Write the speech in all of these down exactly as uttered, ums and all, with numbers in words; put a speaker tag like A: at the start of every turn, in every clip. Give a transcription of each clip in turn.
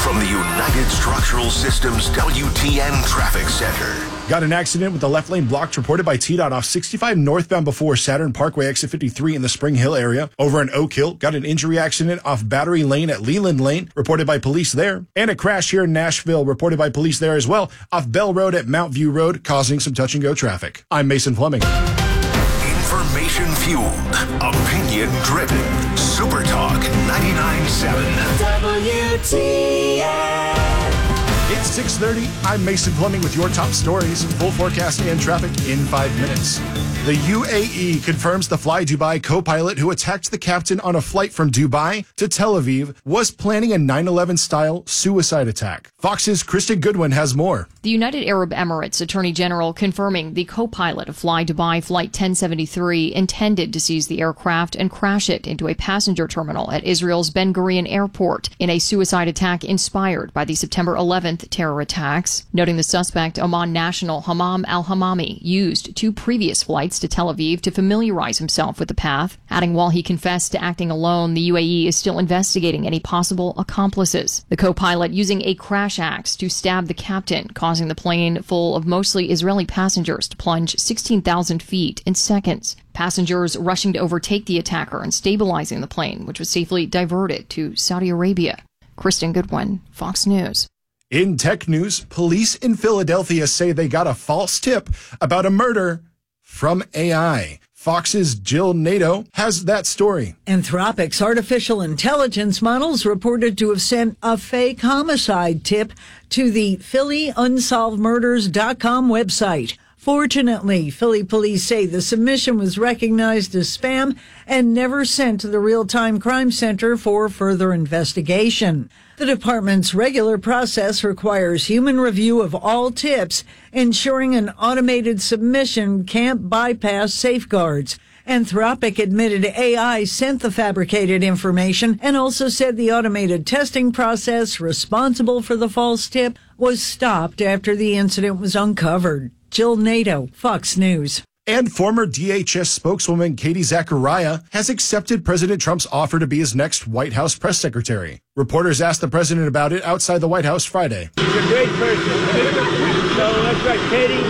A: From the United Structural Systems W T N Traffic Center.
B: Got an accident with the left lane blocked, reported by T DOT off sixty-five northbound before Saturn Parkway, exit fifty-three in the Spring Hill area. Over in Oak Hill, got an injury accident off Battery Lane at Leland Lane, reported by police there. And a crash here in Nashville, reported by police there as well, off Bell Road at Mount View Road, causing some touch and go traffic. I'm Mason Fleming.
A: Information fueled, opinion driven. Super Talk ninety-nine point seven
C: W T N.
B: It's six thirty. I'm Mason Fleming with your top stories. Full forecast and traffic in five minutes. The U A E confirms the Fly Dubai co-pilot who attacked the captain on a flight from Dubai to Tel Aviv was planning a nine eleven style suicide attack. Fox's Kristen Goodwin has more.
D: The United Arab Emirates Attorney General confirming the co-pilot of Fly Dubai Flight ten seventy-three intended to seize the aircraft and crash it into a passenger terminal at Israel's Ben Gurion Airport in a suicide attack inspired by the September eleventh terror attacks, noting the suspect, Oman national Hammam al-Hammami, used two previous flights to Tel Aviv to familiarize himself with the path, adding while he confessed to acting alone, the U A E is still investigating any possible accomplices. The co-pilot using a crash axe to stab the captain, causing the plane full of mostly Israeli passengers to plunge sixteen thousand feet in seconds. Passengers rushing to overtake the attacker and stabilizing the plane, which was safely diverted to Saudi Arabia. Kristen Goodwin, Fox News.
B: In tech news, police in Philadelphia say they got a false tip about a murder from A I. Fox's Jill Nato has that story.
E: Anthropic's artificial intelligence models reported to have sent a fake homicide tip to the Philly Unsolved Murders dot com website. Fortunately, Philly police say the submission was recognized as spam and never sent to the Real-Time Crime Center for further investigation. The department's regular process requires human review of all tips, ensuring an automated submission can't bypass safeguards. Anthropic admitted A I sent the fabricated information and also said the automated testing process responsible for the false tip was stopped after the incident was uncovered. Jill Nato, Fox News.
B: And former D H S spokeswoman Katie Zachariah has accepted President Trump's offer to be his next White House press secretary. Reporters asked the president about it outside the White House Friday.
F: He's a great person. So that's right, Katie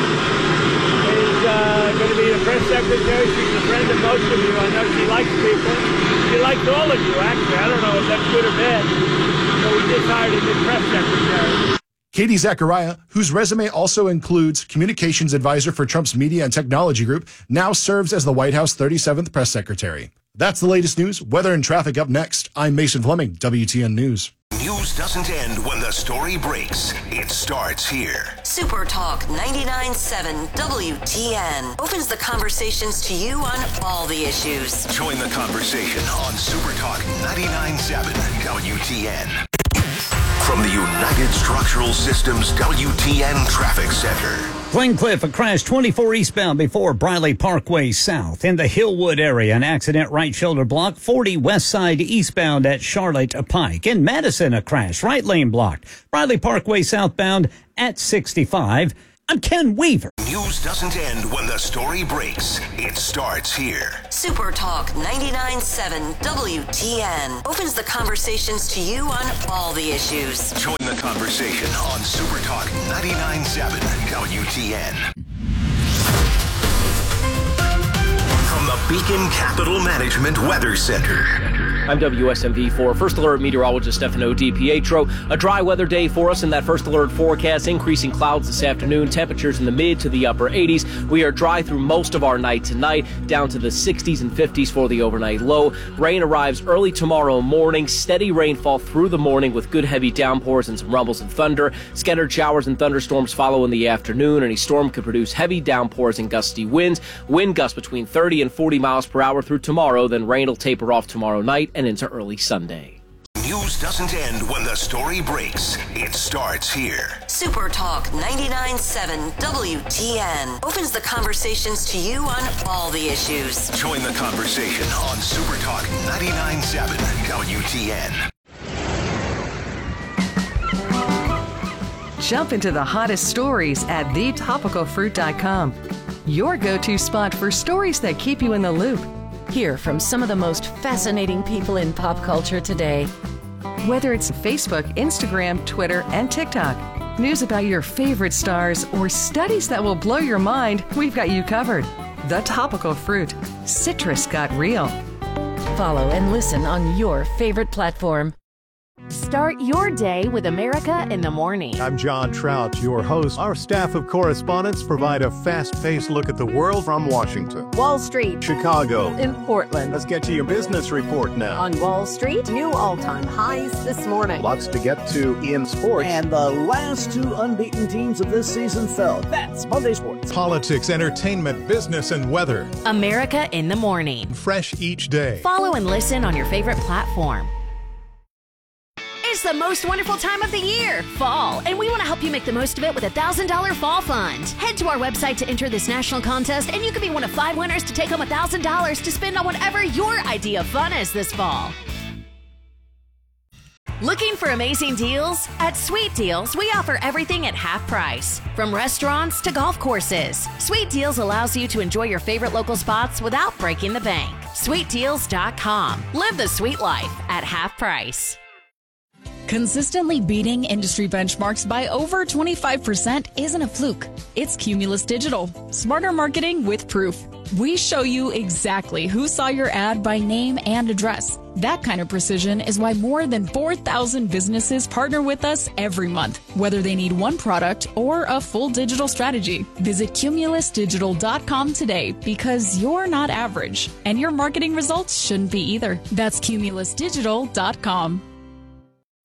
F: is uh, going to be the press secretary. She's a friend of most of you. I know she likes people. She likes all of you, actually. I don't know if that's good or bad. So we just hired a new press secretary.
B: Katie Zachariah, whose resume also includes communications advisor for Trump's media and technology group, now serves as the White House thirty-seventh press secretary. That's the latest news. Weather and traffic up next. I'm Mason Fleming, W T N News.
A: News doesn't end when the story breaks. It starts here.
G: Super Talk ninety-nine point seven W T N opens the conversations to you on all the issues.
A: Join the conversation on Super Talk ninety-nine point seven W T N. From the United Structural Systems W T N Traffic Center.
H: Glencliff, a crash twenty-four eastbound before Briley Parkway South. In the Hillwood area, an accident right shoulder block. forty west side eastbound at Charlotte Pike. In Madison, a crash right lane blocked. Briley Parkway southbound at sixty-five. I'm Ken Weaver.
A: News doesn't end when the story breaks. It starts here.
G: Super Talk ninety-nine point seven W T N opens the conversations to you on all the issues.
A: Join the conversation on Super Talk ninety-nine point seven W T N. From the Beacon Capital Management Weather Center.
I: I'm W S M V four First Alert meteorologist Stefano DiPietro. A dry weather day for us in that First Alert forecast. Increasing clouds this afternoon. Temperatures in the mid to the upper eighties. We are dry through most of our night tonight, down to the sixties and fifties for the overnight low. Rain arrives early tomorrow morning. Steady rainfall through the morning with good heavy downpours and some rumbles and thunder. Scattered showers and thunderstorms follow in the afternoon. Any storm could produce heavy downpours and gusty winds. Wind gusts between thirty and forty miles per hour through tomorrow. Then rain will taper off tomorrow night and into early Sunday.
A: News doesn't end when the story breaks. It starts here.
G: Super Talk ninety-nine point seven W T N opens the conversations to you on all the issues.
A: Join the conversation on Super Talk ninety-nine point seven W T N.
J: Jump into the hottest stories at the topical fruit dot com. Your go-to spot for stories that keep you in the loop.
K: Hear from some of the most fascinating people in pop culture today.
J: Whether it's Facebook, Instagram, Twitter, and TikTok, news about your favorite stars, or studies that will blow your mind, we've got you covered. The Topical Fruit. Citrus got real.
K: Follow and listen on your favorite platform.
L: Start your day with America in the Morning.
M: I'm John Trout, your host. Our staff of correspondents provide a fast-paced look at the world from Washington,
L: Wall Street,
M: Chicago,
L: and Portland.
M: Let's get to your business report now.
L: On Wall Street, new all-time highs this morning.
M: Lots to get to in sports.
N: And the last two unbeaten teams of this season fell. That's Monday Sports.
M: Politics, entertainment, business, and weather.
L: America in the Morning.
M: Fresh each day.
L: Follow and listen on your favorite platform. It's the most wonderful time of the year, fall, and we want to help you make the most of it with a one thousand dollars Fall Fund. Head to our website to enter this national contest, and you could be one of five winners to take home one thousand dollars to spend on whatever your idea of fun is this fall. Looking for amazing deals? At Sweet Deals, we offer everything at half price, from restaurants to golf courses. Sweet Deals allows you to enjoy your favorite local spots without breaking the bank. sweet deals dot com. Live the sweet life at half price.
O: Consistently beating industry benchmarks by over twenty-five percent isn't a fluke. It's Cumulus Digital. Smarter marketing with proof. We show you exactly who saw your ad by name and address. That kind of precision is why more than four thousand businesses partner with us every month, whether they need one product or a full digital strategy. Visit cumulus digital dot com today, because you're not average, and your marketing results shouldn't be either. That's cumulus digital dot com.